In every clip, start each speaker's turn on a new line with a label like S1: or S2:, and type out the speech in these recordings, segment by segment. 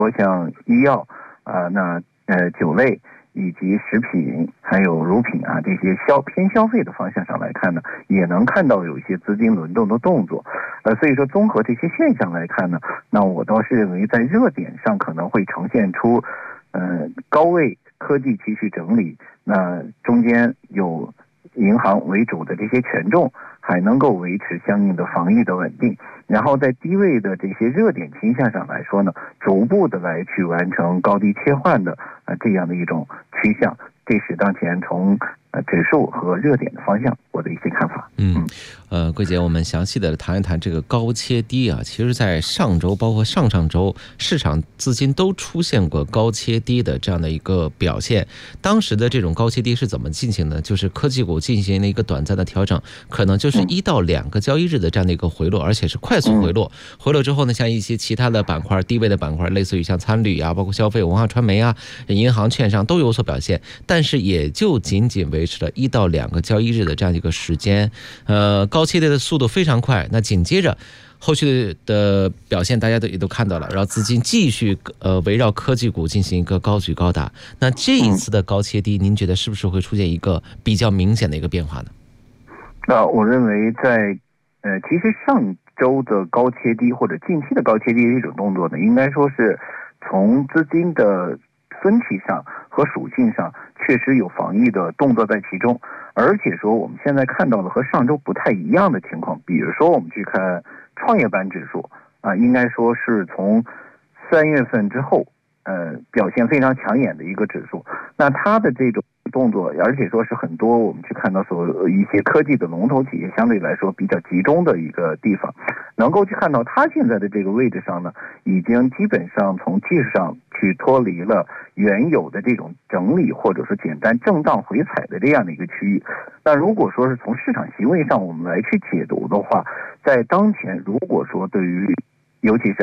S1: 说像医药酒类以及食品还有乳品啊这些偏消费的方向上来看呢，也能看到有一些资金轮动的动作。所以说综合这些现象来看呢，那我倒是认为在热点上可能会呈现出高位科技继续整理，那中间有银行为主的这些权重还能够维持相应的防御的稳定，然后在低位的这些热点倾向上来说呢，逐步的来去完成高低切换的这样的一种趋向，这是当前从指数和热点的方向我的一些看法。
S2: 桂姐，我们详细的谈一谈这个高切低啊。其实在上周包括上上周，市场资金都出现过高切低的这样的一个表现。当时的这种高切低是怎么进行的？就是科技股进行了一个短暂的调整，可能就是1到2个交易日的这样的一个回落，而且是快速回落。回落之后呢，像一些其他的板块，低位的板块，类似于像参旅啊，包括消费、文化传媒啊、银行、券商都有所表现，但是也就仅仅维持了1到2个交易日的这样一个时间。高切低的速度非常快，那紧接着后续的表现大家也都看到了，然后资金继续围绕科技股进行一个高举高打。那这一次的高切低，您觉得是不是会出现一个比较明显的一个变化呢？
S1: 我认为其实上周的高切低或者近期的高切低的一种动作呢，应该说是从资金的分歧上和属性上确实有防御的动作在其中，而且说我们现在看到了和上周不太一样的情况。比如说我们去看创业板指数应该说是从3月份之后表现非常抢眼的一个指数。那它的这种动作，而且说是很多我们去看到一些科技的龙头企业相对来说比较集中的一个地方，能够去看到它现在的这个位置上呢，已经基本上从技术上去脱离了原有的这种整理或者是简单震荡回踩的这样的一个区域。那如果说是从市场行为上我们来去解读的话，在当前如果说对于尤其是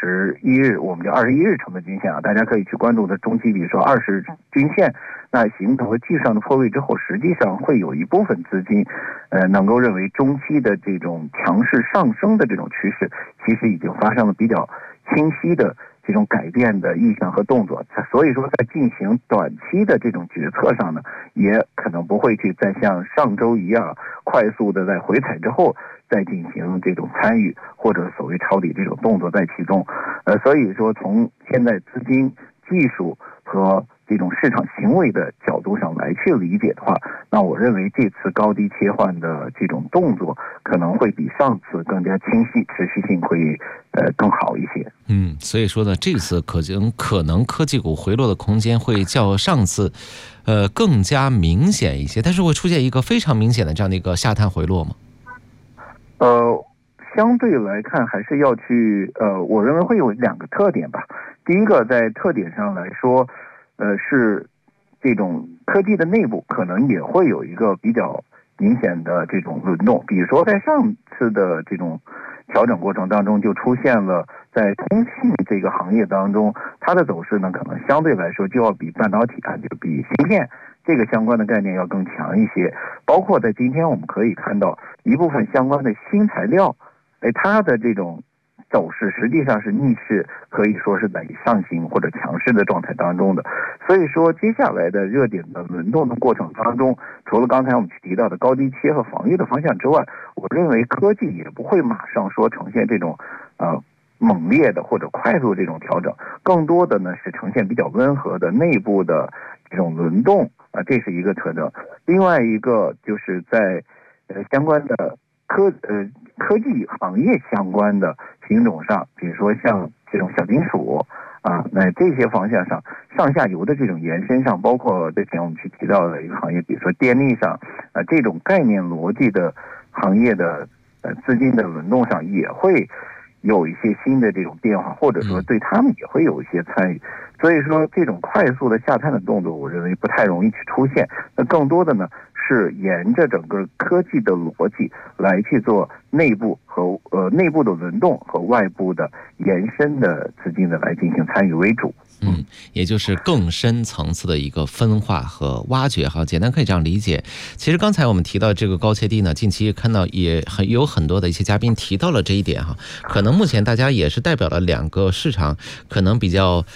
S1: 21日，我们叫21日成本均线大家可以去关注的中期，比如说20均线，那形成了技术上的破位之后，实际上会有一部分资金能够认为中期的这种强势上升的这种趋势其实已经发生了比较清晰的这种改变的意向和动作，所以说在进行短期的这种决策上呢，也可能不会去再像上周一样快速的在回踩之后再进行这种参与或者所谓抄底这种动作在其中。所以说从现在资金技术和这种市场行为的角度上来去理解的话，那我认为这次高低切换的这种动作可能会比上次更加清晰，持续性会更好一些。
S2: 所以说呢，这次可能科技股回落的空间会较上次更加明显一些，但是会出现一个非常明显的这样的一个下探回落吗？
S1: 相对来看还是要去我认为会有2个特点吧。第一个，在特点上来说是这种科技的内部可能也会有一个比较明显的这种轮动。比如说在上次的这种调整过程当中，就出现了在通信这个行业当中，它的走势呢可能相对来说就要比半导体就比芯片这个相关的概念要更强一些。包括在今天我们可以看到一部分相关的新材料它的这种走势实际上是逆势，可以说是在上行或者强势的状态当中的。所以说接下来的热点的轮动的过程当中，除了刚才我们提到的高低切和防御的方向之外，我认为科技也不会马上说呈现这种猛烈的或者快速这种调整，更多的呢是呈现比较温和的内部的这种轮动这是一个特征。另外一个就是在相关的科技行业相关的品种上，比如说像这种小金属那这些方向上上下游的这种延伸上，包括之前我们去提到的一个行业，比如说电力上这种概念逻辑的行业的资金的轮动上也会有一些新的这种变化，或者说对他们也会有一些参与。所以说这种快速的下探的动作我认为不太容易去出现，那更多的呢是沿着整个科技的逻辑来去做内部的轮动和外部的延伸的资金的来进行参与为主。
S2: 也就是更深层次的一个分化和挖掘简单可以这样理解。其实刚才我们提到这个高切低呢，近期看到也有很多的一些嘉宾提到了这一点可能目前大家也是代表了2个市场可能比较